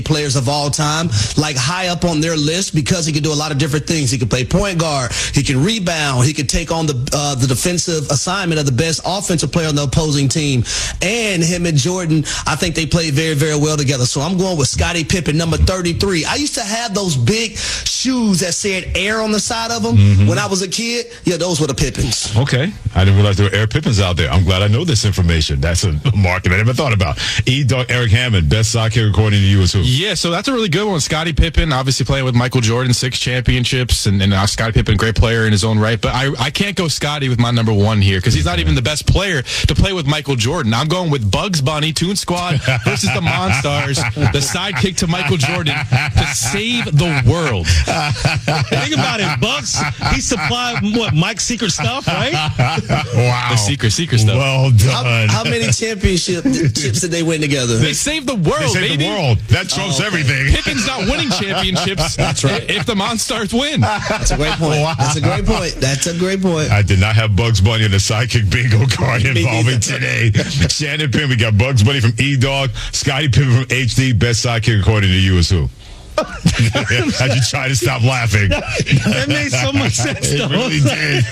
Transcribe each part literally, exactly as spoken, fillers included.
players of all time, like high up on their list because he can do a lot of different things. He can play point guard, he can rebound, he can take on the uh, the defensive assignment of the best offensive player on the opposing team. And him and Jordan, I think they play very, very well together. So I'm going with Scottie Pippen, number thirty-three. I used to have those big shoes that said Air on the side of them mm-hmm. when I was a kid. Yeah, those were the Pippens. Okay. I didn't realize there were Air Pippens out there. I'm glad I know this information. That's a market I never thought about. E-Dog Eric Hammond, best sidekick according to you is who? Yeah, so that's a really good one. Scottie Pippen, obviously playing with Michael Jordan, six championships, and, and uh, Scottie Pippen, great player in his own right. But I, I can't go Scottie with my number one here because he's not even the best player to play with Michael Jordan. I'm going with Bugs Bunny, Toon Squad versus the Monstars, the sidekick to Michael Jordan to save the world. Think about it, Bugs. He supplied what Mike's secret stuff, right? Wow, the secret, secret stuff. Well done. How, how many championship chips did they win together? They saved the world, they saved baby. the world. That trumps oh, okay. everything. Pippen's not winning championships. That's right. If the Monstars win, that's a great point. Wow. That's a great point. That's a great point. I did not have Bugs Bunny in the sidekick bingo card involving today. Shannon Penn, we got Bugs Bunny from E-Dog, Scottie Pippen from H D. Best sidekick according to you is who? How'd you try to stop laughing? That made so much sense, though. It really did.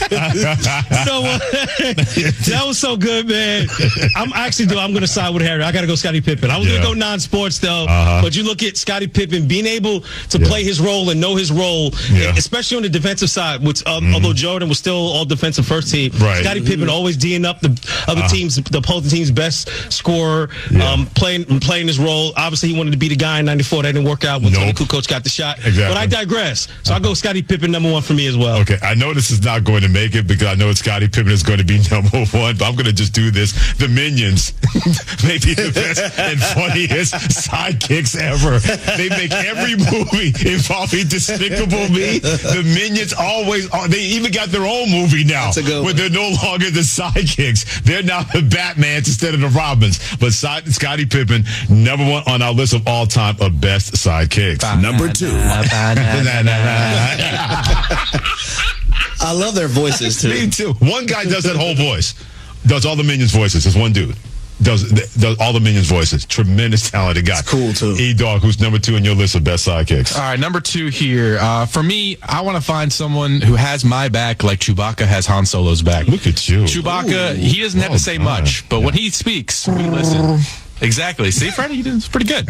so, uh, that was so good, man. I'm actually, though, I'm going to side with Harry. I got to go Scottie Pippen. I was yeah. going to go non-sports, though. Uh-huh. But you look at Scottie Pippen being able to yeah. play his role and know his role, yeah. especially on the defensive side, which um, mm-hmm. although Jordan was still all defensive first team, right. Scottie Pippen mm-hmm. always D'ing up the other uh-huh. teams, the opposing team's best scorer, yeah. um, playing playing his role. Obviously, he wanted to be the guy in ninety-four. That didn't work out. When nope. Tony Kukoc got the shot. Exactly. But I digress. So I'll go Scottie Pippen number one for me as well. Okay. I know this is not going to make it because I know Scottie Pippen is going to be number one, but I'm going to just do this. The Minions may be the best and funniest sidekicks ever. They make every movie involving Despicable Me. The Minions always, they even got their own movie now where they're no longer the sidekicks. They're now the Batmans instead of the Robins. But Scottie Pippen, number one on our list of all time of best sidekicks. Number two. I love their voices too. Me too. One guy does that whole voice. Does all the Minions voices. There's one dude. Does does all the Minions voices. Tremendous talented guy. It's cool too. E-Dog, who's number two on your list of best sidekicks. All right, number two here. Uh, for me, I want to find someone who has my back like Chewbacca has Han Solo's back. Look at you. Chewbacca, Ooh. he doesn't have well to say done. much, but yeah. when he speaks, we listen. Exactly. See, Freddie, it's pretty good.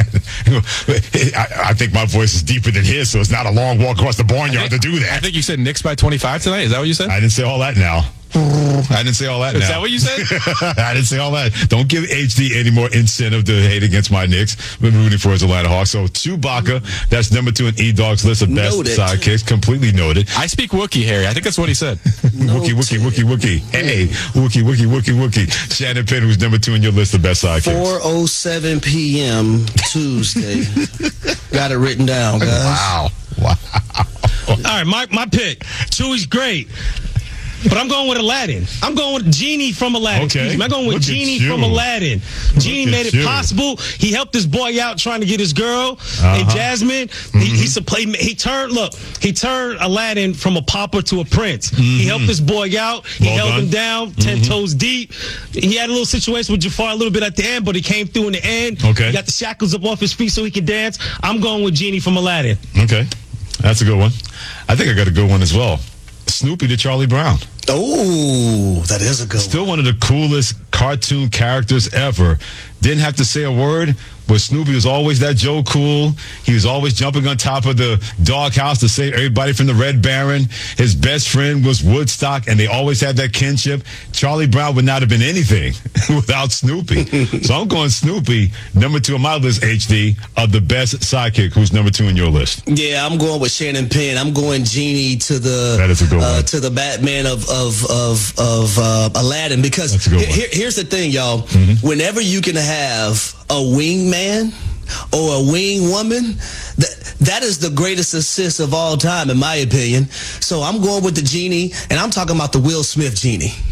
I, I think my voice is deeper than his, so it's not a long walk across the barnyard think, to do that. I think you said Knicks by twenty-five tonight. Is that what you said? I didn't say all that now. I didn't say all that Is now. that what you said? I didn't say all that. Don't give H D any more incentive to hate against my Knicks. Been rooting for his Atlanta Hawks. So Chewbacca, that's number two in E-Dog's list of best noted. sidekicks. Completely noted. I speak Wookiee, Harry. I think that's what he said. Wookie, Wookie, Wookie, Wookie. Hey, Wookie, Wookie, Wookie, Wookie. Shannon Penn, who's number two in your list of best sidekicks. four oh seven p.m. Tuesday. Got it written down, guys. Wow. Wow. All right, my, my pick. Chewie's great. But I'm going with Aladdin. I'm going with Genie from Aladdin. Okay. Excuse me. I'm going with Look Genie you. from Aladdin. Genie Look made it you. possible. He helped this boy out trying to get his girl, Uh-huh. and Jasmine. Mm-hmm. He, he, supply, he turned, look, he turned Aladdin from a pauper to a prince. Mm-hmm. He helped this boy out. He well held done. him down, ten mm-hmm. toes deep. He had a little situation with Jafar a little bit at the end, but he came through in the end. Okay. He got the shackles up off his feet so he could dance. I'm going with Genie from Aladdin. Okay. That's a good one. I think I got a good one as well. Snoopy to Charlie Brown. Oh, that is a good Still one. one of the coolest cartoon characters ever. Didn't have to say a word, but Snoopy was always that Joe Cool. He was always jumping on top of the doghouse to save everybody from the Red Baron. His best friend was Woodstock, and they always had that kinship. Charlie Brown would not have been anything without Snoopy. So I'm going Snoopy, number two on my list, H D, of the best sidekick. Who's number two in your list? Yeah, I'm going with Shannon Penn. I'm going Genie to the that is a good uh, one. to the Batman of of of of uh, Aladdin, because That's a good one. Here, here's the thing, y'all. Mm-hmm. Whenever you can have a wingman or a wing woman, that that is the greatest assist of all time, in my opinion. So I'm going with the Genie, and I'm talking about the Will Smith Genie.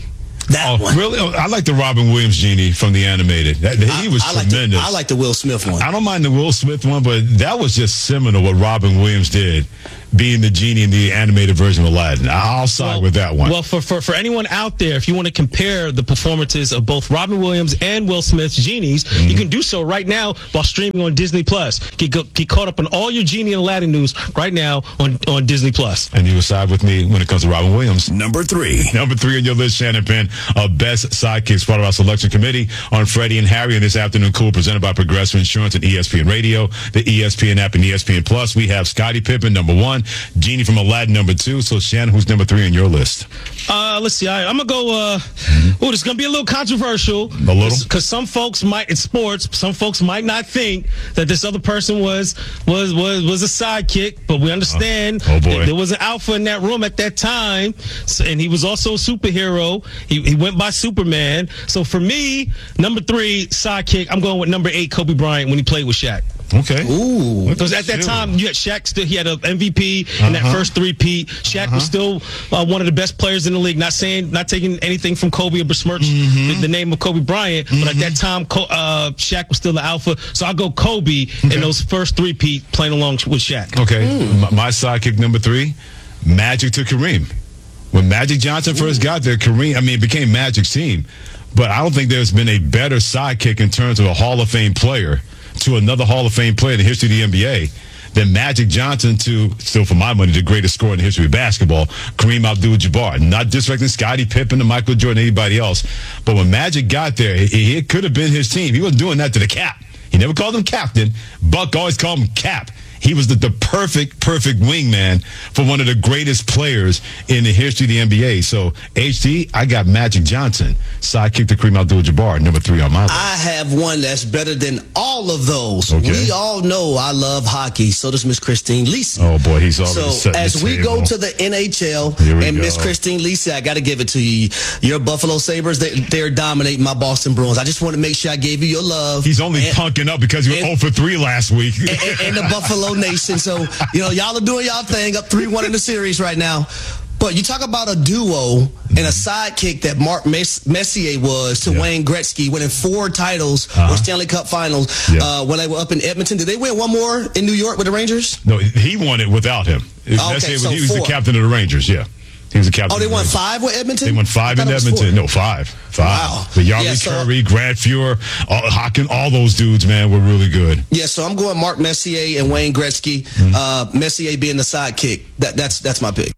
That oh, one. Really? Oh, I like the Robin Williams genie from the animated. That, he I, was I like tremendous. The, I like the Will Smith one. I don't mind the Will Smith one, but that was just seminal what Robin Williams did, being the genie in the animated version of Aladdin. I'll side well, with that one. Well, for, for, for anyone out there, if you want to compare the performances of both Robin Williams and Will Smith's genies, mm-hmm. you can do so right now while streaming on Disney Plus. Get, get caught up on all your Genie and Aladdin news right now on, on Disney Plus. And you will side with me when it comes to Robin Williams. Number three. Number three on your list, Shannon Penn, of best sidekicks, part of our selection committee on Freddie and Harry. And this afternoon, cool, presented by Progressive Insurance and E S P N Radio, the E S P N app, and E S P N Plus. We have Scottie Pippen, number one, Genie from Aladdin, number two. So, Shannon, who's number three on your list? Uh, let's see. I, I'm going to go, uh, mm-hmm. oh, this is going to be a little controversial. A little? Because some folks might, in sports, some folks might not think that this other person was was was, was a sidekick, but we understand uh, oh boy. that there was an alpha in that room at that time, so, and he was also a superhero. He, he went by Superman. So for me, number three, sidekick, I'm going with number eight, Kobe Bryant, when he played with Shaq. Okay. Ooh. Because at that time, you had Shaq still, he had an M V P in uh-huh. that first three-peat. Shaq uh-huh. was still uh, one of the best players in the league. Not saying, not taking anything from Kobe or besmirch mm-hmm. the, the name of Kobe Bryant, mm-hmm. but at that time, uh, Shaq was still the alpha. So I'll go Kobe okay. in those first three-peat playing along with Shaq. Okay. Mm. My, my sidekick number three, Magic to Kareem. When Magic Johnson first Ooh. got there, Kareem, I mean, it became Magic's team. But I don't think there's been a better sidekick in terms of a Hall of Fame player to another Hall of Fame player in the history of the N B A than Magic Johnson to, still for my money, the greatest scorer in the history of basketball, Kareem Abdul-Jabbar. Not disrespecting Scottie Pippen to Michael Jordan, anybody else. But when Magic got there, it, it could have been his team. He wasn't doing that to the Cap. He never called him captain. Buck always called him Cap. He was the, the perfect, perfect wingman for one of the greatest players in the history of the N B A. So, H D, I got Magic Johnson, sidekick to Kareem Abdul-Jabbar, number three on my list. I have one that's better than all of those. Okay. We all know I love hockey. So does Miss Christine Lisi. Oh, boy, he's already So, setting as the we table. go to the N H L, and Miss Christine Lisi, I got to give it to you. Your Buffalo Sabres, they, they're dominating my Boston Bruins. I just want to make sure I gave you your love. He's only and, punking up because he was and, zero for three last week. and, and, and the Buffalo Nation. So, you know, y'all are doing y'all thing, up three one in the series right now. But you talk about a duo and a sidekick that Mark Messier was to yeah. Wayne Gretzky, winning four titles uh-huh. or Stanley Cup Finals yeah. uh, when they were up in Edmonton. Did they win one more in New York with the Rangers? No, he won it without him. Okay, Messier, so he was four. the captain of the Rangers, yeah. He was the captain. Oh, they of the won Rangers. five with Edmonton? They won five in Edmonton. No, five. Five. Wow. But Yarby yeah, so, Curry, Grant Fuhr, all, Hawkins, all those dudes, man, were really good. Yeah, so I'm going Mark Messier and Wayne Gretzky. Mm-hmm. Uh, Messier being the sidekick. That, that's that's my pick.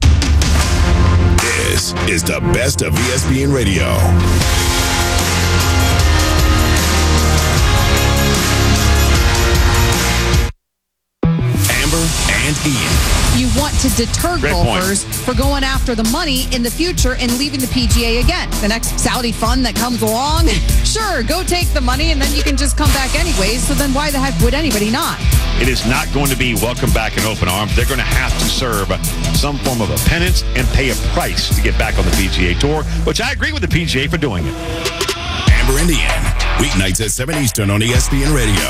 This is the best of E S P N Radio. Amber and Ian. You want to deter Great golfers point. for going after the money in the future and leaving the P G A again. The next Saudi fund that comes along, sure, go take the money and then you can just come back anyways. So then why the heck would anybody not? It is not going to be welcome back in open arms. They're going to have to serve some form of a penance and pay a price to get back on the P G A Tour, which I agree with the P G A for doing it. Amber and Ian, weeknights at seven Eastern on E S P N Radio.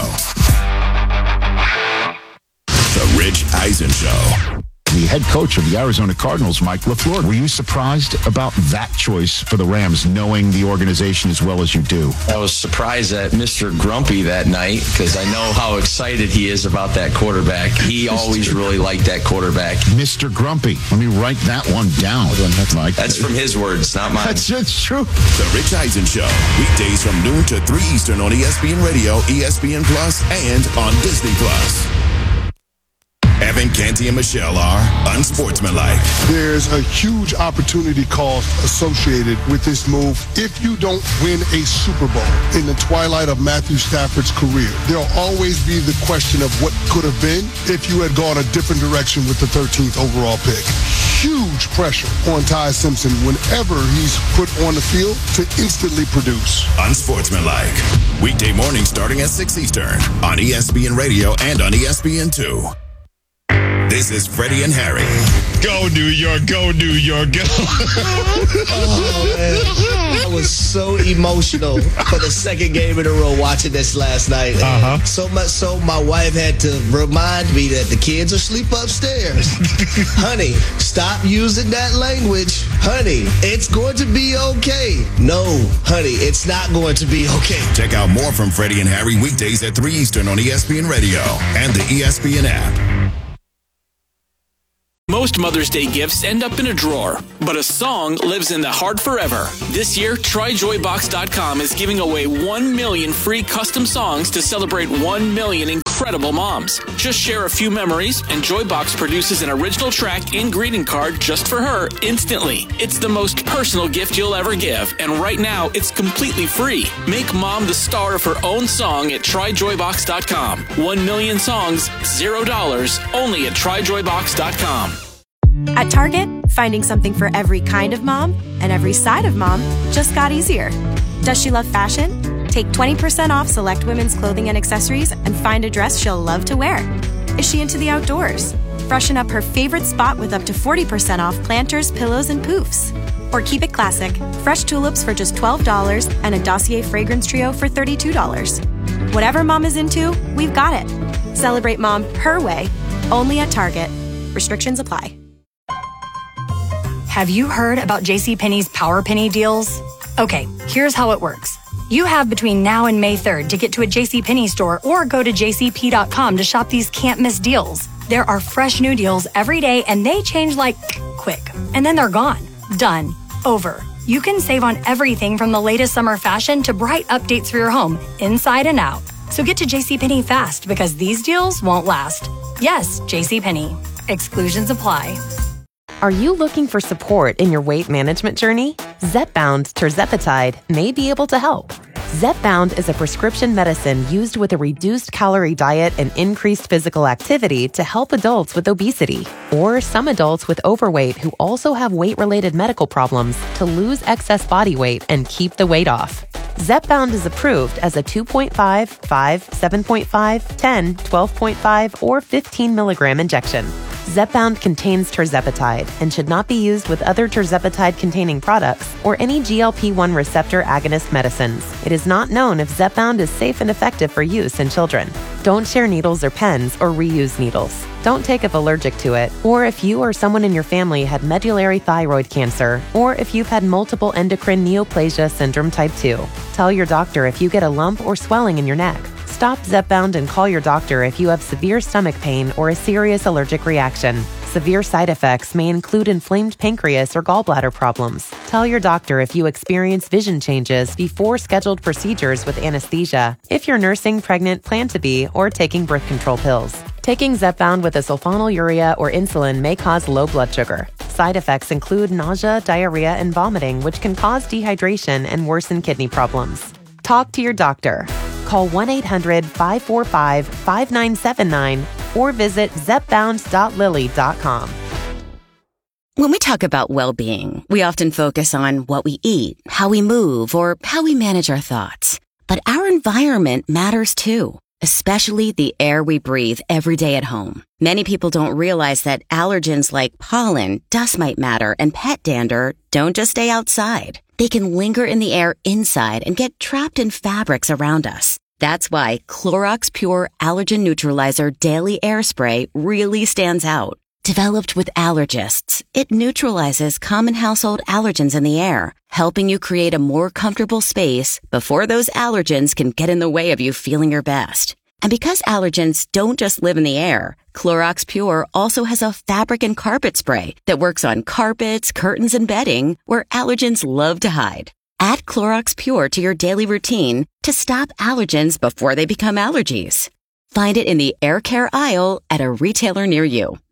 The Rich Eisen Show. The head coach of the Arizona Cardinals, Mike LaFleur. Were you surprised about that choice for the Rams, knowing the organization as well as you do? I was surprised at Mister Grumpy that night because I know how excited he is about that quarterback. He always really liked that quarterback. Mister Grumpy. Let me write that one down. Mike. That's from his words, not mine. That's, that's true. The Rich Eisen Show. Weekdays from noon to three Eastern on E S P N Radio, E S P N Plus, and on Disney Plus. Evan, Canty, and Michelle are unsportsmanlike. There's a huge opportunity cost associated with this move. If you don't win a Super Bowl in the twilight of Matthew Stafford's career, there'll always be the question of what could have been if you had gone a different direction with the thirteenth overall pick. Huge pressure on Ty Simpson whenever he's put on the field to instantly produce. Unsportsmanlike. Weekday morning starting at six Eastern on E S P N Radio and on E S P N two. This is Freddie and Harry. Go New York, go New York, go. Oh, man. I was so emotional for the second game in a row watching this last night. Uh-huh. So much so my wife had to remind me that the kids are asleep upstairs. Honey, stop using that language. Honey, it's going to be okay. No, honey, it's not going to be okay. Check out more from Freddie and Harry weekdays at three Eastern on E S P N Radio and the E S P N app. Most Mother's Day gifts end up in a drawer, but a song lives in the heart forever. This year, try joy box dot com is giving away one million free custom songs to celebrate one million incredible moms. Just share a few memories, and Joybox produces an original track and greeting card just for her instantly. It's the most personal gift you'll ever give, and right now, it's completely free. Make mom the star of her own song at try joy box dot com. One million songs, zero dollars, only at try joy box dot com. At Target, finding something for every kind of mom and every side of mom just got easier. Does she love fashion? Take twenty percent off select women's clothing and accessories and find a dress she'll love to wear. Is she into the outdoors? Freshen up her favorite spot with up to forty percent off planters, pillows, and poofs. Or keep it classic, fresh tulips for just twelve dollars and a Dossier fragrance trio for thirty-two dollars. Whatever mom is into, we've got it. Celebrate mom her way, only at Target. Restrictions apply. Have you heard about JCPenney's Power Penny deals? Okay, here's how it works. You have between now and May third to get to a JCPenney store or go to j c p dot com to shop these can't-miss deals. There are fresh new deals every day, and they change like quick. And then they're gone. Done. Over. You can save on everything from the latest summer fashion to bright updates for your home, inside and out. So get to JCPenney fast, because these deals won't last. Yes, JCPenney. Exclusions apply. Are you looking for support in your weight management journey? Zepbound tirzepatide may be able to help. Zepbound is a prescription medicine used with a reduced calorie diet and increased physical activity to help adults with obesity, or some adults with overweight who also have weight-related medical problems to lose excess body weight and keep the weight off. Zepbound is approved as a two point five, five, seven point five, ten, twelve point five, or fifteen milligram injection. Zepbound contains tirzepatide and should not be used with other tirzepatide-containing products or any G L P one receptor agonist medicines. It is not known if Zepbound is safe and effective for use in children. Don't share needles or pens or reuse needles. Don't take if allergic to it, or if you or someone in your family had medullary thyroid cancer, or if you've had multiple endocrine neoplasia syndrome type two. Tell your doctor if you get a lump or swelling in your neck. Stop Zepbound and call your doctor if you have severe stomach pain or a serious allergic reaction. Severe side effects may include inflamed pancreas or gallbladder problems. Tell your doctor if you experience vision changes before scheduled procedures with anesthesia, if you're nursing, pregnant, plan to be, or taking birth control pills. Taking Zepbound with a sulfonylurea or insulin may cause low blood sugar. Side effects include nausea, diarrhea, and vomiting, which can cause dehydration and worsen kidney problems. Talk to your doctor. Call one eight hundred, five four five, five nine seven nine or visit zepbound dot lilly dot com. When we talk about well-being, we often focus on what we eat, how we move, or how we manage our thoughts. But our environment matters too, especially the air we breathe every day at home. Many people don't realize that allergens like pollen, dust mite matter, and pet dander don't just stay outside. They can linger in the air inside and get trapped in fabrics around us. That's why Clorox Pure Allergen Neutralizer Daily Air Spray really stands out. Developed with allergists, it neutralizes common household allergens in the air, helping you create a more comfortable space before those allergens can get in the way of you feeling your best. And because allergens don't just live in the air, Clorox Pure also has a fabric and carpet spray that works on carpets, curtains, and bedding where allergens love to hide. Add Clorox Pure to your daily routine to stop allergens before they become allergies. Find it in the air care aisle at a retailer near you.